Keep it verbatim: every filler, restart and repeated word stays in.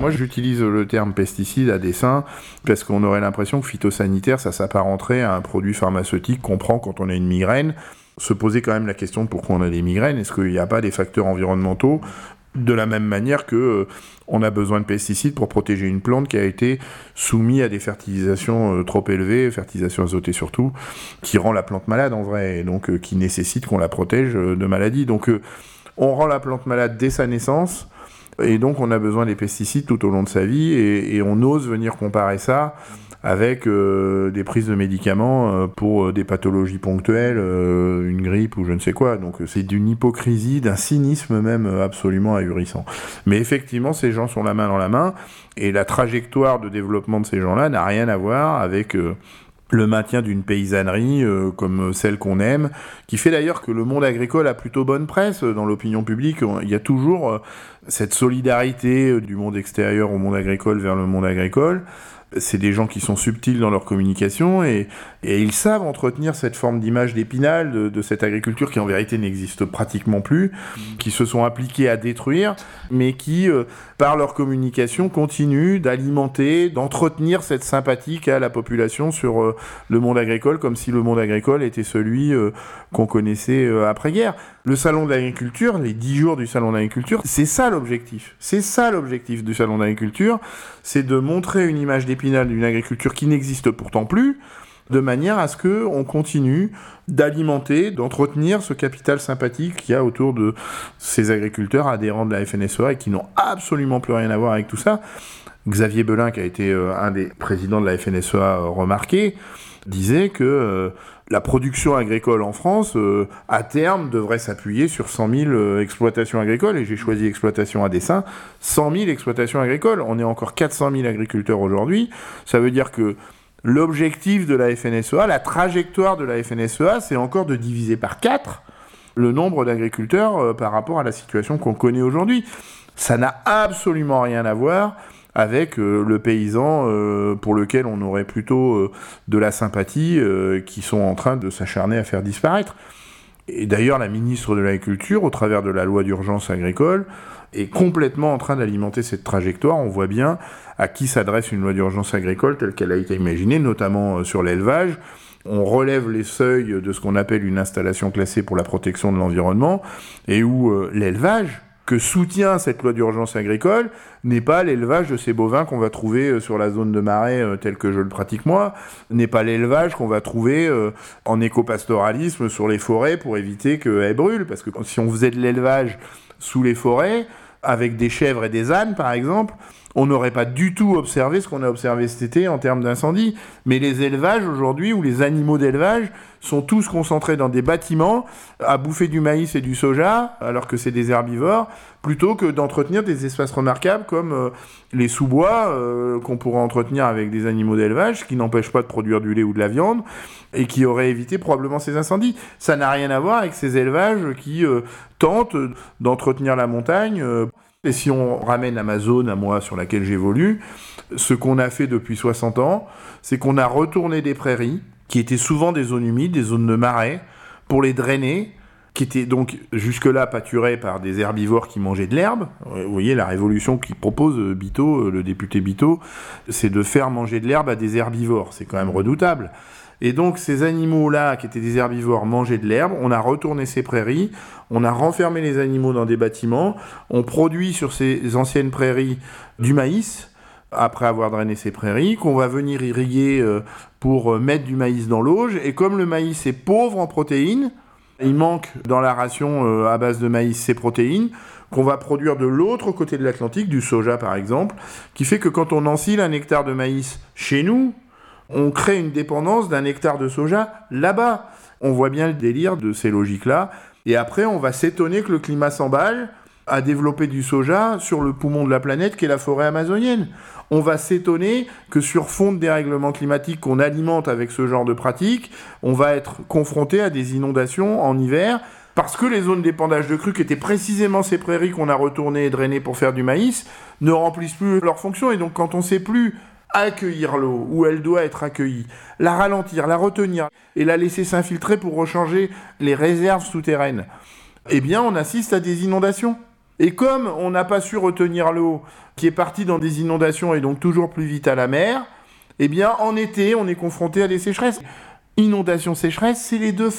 moi j'utilise le terme pesticide à dessein parce qu'on aurait l'impression que phytosanitaire, ça s'apparenterait à un produit pharmaceutique qu'on prend quand on a une migraine. Se poser quand même la question de pourquoi on a des migraines. Est-ce qu'il n'y a pas des facteurs environnementaux de la même manière que euh, on a besoin de pesticides pour protéger une plante qui a été soumise à des fertilisations euh, trop élevées, fertilisation azotée surtout, qui rend la plante malade en vrai, et donc euh, qui nécessite qu'on la protège euh, de maladies. Donc euh, on rend la plante malade dès sa naissance, et donc on a besoin des pesticides tout au long de sa vie, et, et on ose venir comparer ça avec euh, des prises de médicaments euh, pour euh, des pathologies ponctuelles, euh, une grippe ou je ne sais quoi. Donc euh, c'est d'une hypocrisie, d'un cynisme même euh, absolument ahurissant. Mais effectivement, ces gens sont la main dans la main, et la trajectoire de développement de ces gens-là n'a rien à voir avec euh, le maintien d'une paysannerie euh, comme celle qu'on aime, qui fait d'ailleurs que le monde agricole a plutôt bonne presse dans l'opinion publique. Il y a toujours euh, cette solidarité euh, du monde extérieur au monde agricole vers le monde agricole. C'est des gens qui sont subtils dans leur communication et, et ils savent entretenir cette forme d'image d'Épinal de, de cette agriculture qui en vérité n'existe pratiquement plus, mmh. qui se sont appliqués à détruire, mais qui, euh, par leur communication, continuent d'alimenter, d'entretenir cette sympathie qu'a la population sur euh, le monde agricole, comme si le monde agricole était celui euh, qu'on connaissait euh, après-guerre. Le salon de l'agriculture, les dix jours du salon de l'agriculture, c'est ça l'objectif. C'est ça l'objectif du salon de l'agriculture, c'est de montrer une image d'Épinal d'une agriculture qui n'existe pourtant plus, de manière à ce qu'on continue d'alimenter, d'entretenir ce capital sympathique qu'il y a autour de ces agriculteurs adhérents de la F N S E A et qui n'ont absolument plus rien à voir avec tout ça. Xavier Belin, qui a été euh, un des présidents de la F N S E A euh, remarqué, disait que euh, la production agricole en France, euh, à terme, devrait s'appuyer sur cent mille euh, exploitations agricoles, et j'ai choisi exploitation à dessein, cent mille exploitations agricoles. On est encore quatre cent mille agriculteurs aujourd'hui. Ça veut dire que l'objectif de la F N S E A, la trajectoire de la F N S E A, c'est encore de diviser par quatre le nombre d'agriculteurs euh, par rapport à la situation qu'on connaît aujourd'hui. Ça n'a absolument rien à voir avec euh, le paysan euh, pour lequel on aurait plutôt euh, de la sympathie, euh, qui sont en train de s'acharner à faire disparaître. Et d'ailleurs, la ministre de l'Agriculture, au travers de la loi d'urgence agricole, est complètement en train d'alimenter cette trajectoire. On voit bien à qui s'adresse une loi d'urgence agricole telle qu'elle a été imaginée, notamment euh, sur l'élevage. On relève les seuils de ce qu'on appelle une installation classée pour la protection de l'environnement, et où euh, l'élevage que soutient cette loi d'urgence agricole n'est pas l'élevage de ces bovins qu'on va trouver sur la zone de marais euh, tel que je le pratique moi, n'est pas l'élevage qu'on va trouver euh, en éco-pastoralisme sur les forêts pour éviter qu'elles brûlent. Parce que si on faisait de l'élevage sous les forêts, avec des chèvres et des ânes par exemple, on n'aurait pas du tout observé ce qu'on a observé cet été en termes d'incendie. Mais les élevages aujourd'hui, ou les animaux d'élevage, sont tous concentrés dans des bâtiments à bouffer du maïs et du soja, alors que c'est des herbivores, plutôt que d'entretenir des espaces remarquables comme euh, les sous-bois euh, qu'on pourrait entretenir avec des animaux d'élevage, qui n'empêchent pas de produire du lait ou de la viande, et qui auraient évité probablement ces incendies. Ça n'a rien à voir avec ces élevages qui euh, tentent d'entretenir la montagne. Euh, Et si on ramène à ma zone, à moi, sur laquelle j'évolue, ce qu'on a fait depuis soixante ans, c'est qu'on a retourné des prairies, qui étaient souvent des zones humides, des zones de marais, pour les drainer, qui étaient donc jusque-là pâturées par des herbivores qui mangeaient de l'herbe. Vous voyez, la révolution qu'il propose Biteau, le député Biteau, c'est de faire manger de l'herbe à des herbivores. C'est quand même redoutable. Et donc, ces animaux-là, qui étaient des herbivores, mangeaient de l'herbe. On a retourné ces prairies, on a renfermé les animaux dans des bâtiments, on produit sur ces anciennes prairies du maïs, après avoir drainé ces prairies, qu'on va venir irriguer pour mettre du maïs dans l'auge. Et comme le maïs est pauvre en protéines, il manque dans la ration à base de maïs ces protéines, qu'on va produire de l'autre côté de l'Atlantique, du soja par exemple, qui fait que quand on ensile un hectare de maïs chez nous, on crée une dépendance d'un hectare de soja là-bas. On voit bien le délire de ces logiques-là. Et après, on va s'étonner que le climat s'emballe à développer du soja sur le poumon de la planète qu'est la forêt amazonienne. On va s'étonner que sur fond de dérèglement climatique qu'on alimente avec ce genre de pratiques, on va être confronté à des inondations en hiver, parce que les zones d'épandage de crues, qui étaient précisément ces prairies qu'on a retournées et drainées pour faire du maïs, ne remplissent plus leur fonction. Et donc quand on ne sait plus accueillir l'eau où elle doit être accueillie, la ralentir, la retenir et la laisser s'infiltrer pour rechanger les réserves souterraines, eh bien on assiste à des inondations. Et comme on n'a pas su retenir l'eau qui est partie dans des inondations et donc toujours plus vite à la mer, eh bien en été, on est confronté à des sécheresses. Inondation, sécheresse, c'est les deux